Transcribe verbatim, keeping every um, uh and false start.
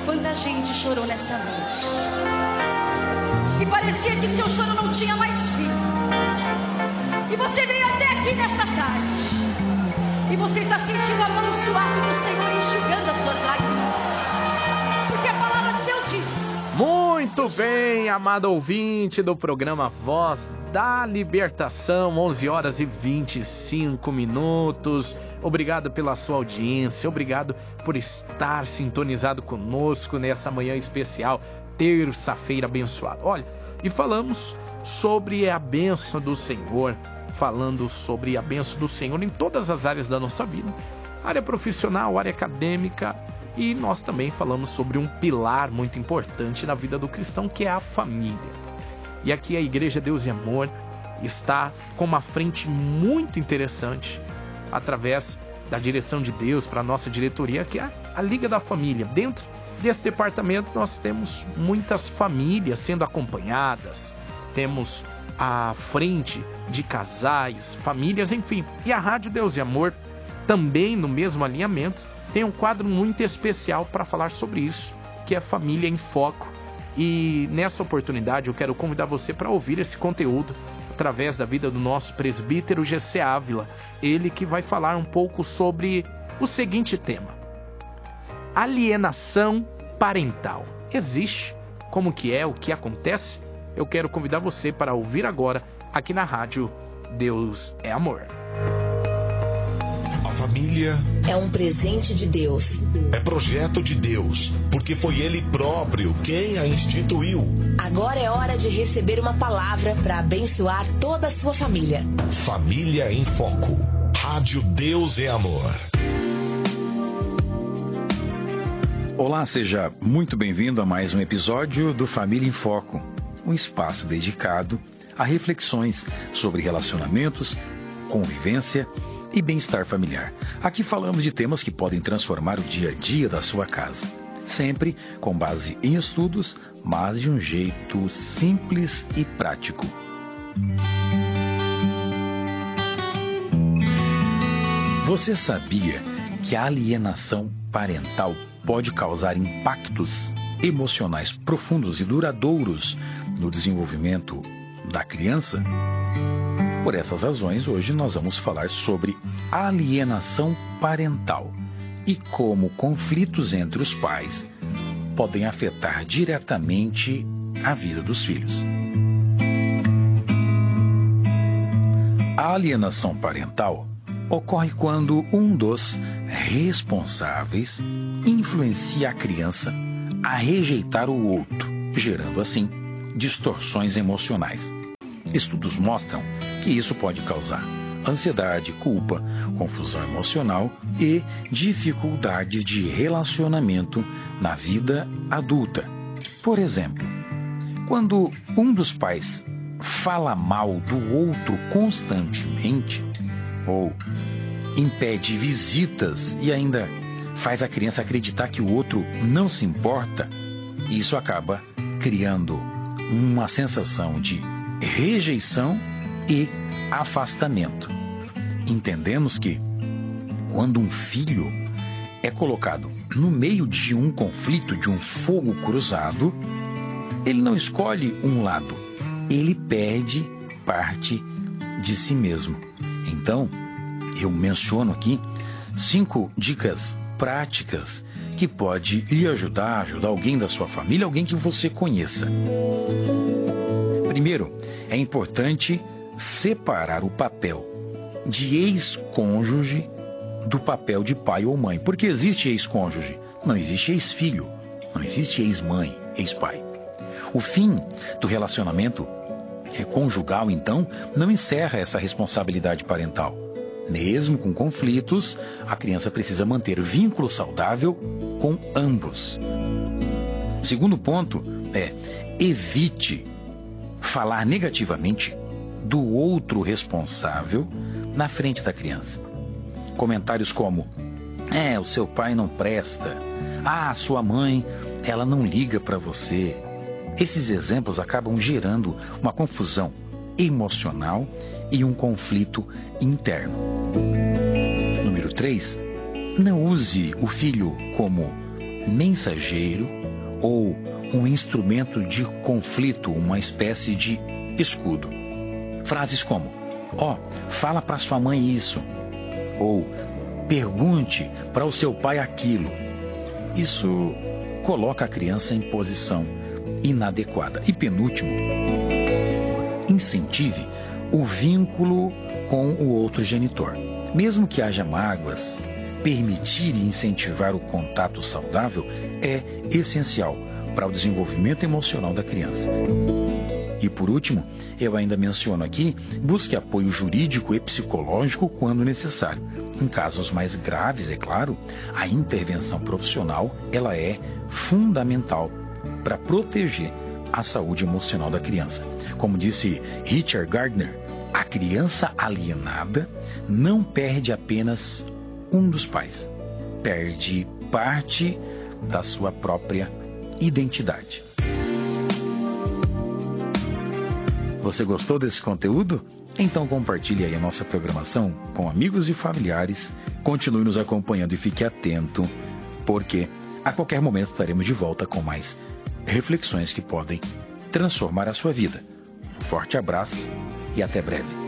Quanta gente chorou nesta noite. E parecia que seu choro não tinha mais fim. E você veio até aqui nesta tarde. E você está sentindo a mão suave do Senhor enxugando as suas lágrimas. Porque a palavra de Deus diz... Muito bem, amado ouvinte do programa Voz da Libertação, onze horas e vinte e cinco minutos. Obrigado pela sua audiência, obrigado por estar sintonizado conosco nessa manhã especial, terça-feira abençoada. Olha, e falamos sobre a bênção do Senhor, falando sobre a bênção do Senhor em todas as áreas da nossa vida, área profissional, área acadêmica, e nós também falamos sobre um pilar muito importante na vida do cristão, que é a família. E aqui a Igreja Deus e Amor está com uma frente muito interessante, através da direção de Deus para a nossa diretoria, que é a Liga da Família. Dentro desse departamento nós temos muitas famílias sendo acompanhadas, temos a frente de casais, famílias, enfim. E a Rádio Deus e Amor, também no mesmo alinhamento, tem um quadro muito especial para falar sobre isso, que é Família em Foco. E nessa oportunidade eu quero convidar você para ouvir esse conteúdo através da vida do nosso presbítero G C Ávila. Ele que vai falar um pouco sobre o seguinte tema: alienação parental. Existe? Como que é? O que acontece? Eu quero convidar você para ouvir agora aqui na Rádio Deus é Amor. A família é um presente de Deus. É projeto de Deus, porque foi Ele próprio quem a instituiu. Agora é hora de receber uma palavra para abençoar toda a sua família. Família em Foco. Rádio Deus é Amor. Olá, seja muito bem-vindo a mais um episódio do Família em Foco, um espaço dedicado a reflexões sobre relacionamentos, convivência e bem-estar familiar. Aqui falamos de temas que podem transformar o dia a dia da sua casa, sempre com base em estudos, mas de um jeito simples e prático. Você sabia que a alienação parental pode causar impactos emocionais profundos e duradouros no desenvolvimento da criança? Por essas razões, hoje nós vamos falar sobre alienação parental e como conflitos entre os pais podem afetar diretamente a vida dos filhos. A alienação parental ocorre quando um dos responsáveis influencia a criança a rejeitar o outro, gerando assim distorções emocionais. Estudos mostram que isso pode causar ansiedade, culpa, confusão emocional e dificuldades de relacionamento na vida adulta. Por exemplo, quando um dos pais fala mal do outro constantemente ou impede visitas e ainda faz a criança acreditar que o outro não se importa, isso acaba criando uma sensação de rejeição e afastamento. Entendemos que quando um filho é colocado no meio de um conflito, de um fogo cruzado, ele não escolhe um lado, ele perde parte de si mesmo. Então, eu menciono aqui cinco dicas práticas que pode lhe ajudar, ajudar alguém da sua família, alguém que você conheça. Primeiro, é importante separar o papel de ex-cônjuge do papel de pai ou mãe. Porque existe ex-cônjuge, não existe ex-filho, não existe ex-mãe, ex-pai. O fim do relacionamento conjugal, então, não encerra essa responsabilidade parental. Mesmo com conflitos, a criança precisa manter vínculo saudável com ambos. Segundo ponto é: evite falar negativamente do outro responsável na frente da criança. Comentários como: é, o seu pai não presta. Ah, sua mãe, ela não liga para você. Esses exemplos acabam gerando uma confusão emocional e um conflito interno. Número três. Não use o filho como mensageiro ou um instrumento de conflito, uma espécie de escudo. Frases como: ó, oh, fala para sua mãe isso, ou pergunte para o seu pai aquilo. Isso coloca a criança em posição inadequada. E penúltimo, incentive o vínculo com o outro genitor. Mesmo que haja mágoas, permitir e incentivar o contato saudável é essencial para o desenvolvimento emocional da criança. E por último, eu ainda menciono aqui, busque apoio jurídico e psicológico quando necessário. Em casos mais graves, é claro, a intervenção profissional ela é fundamental para proteger a saúde emocional da criança. Como disse Richard Gardner, a criança alienada não perde apenas um dos pais, perde parte da sua própria identidade. Você gostou desse conteúdo? Então compartilhe aí a nossa programação com amigos e familiares. Continue nos acompanhando e fique atento, porque a qualquer momento estaremos de volta com mais reflexões que podem transformar a sua vida. Um forte abraço e até breve.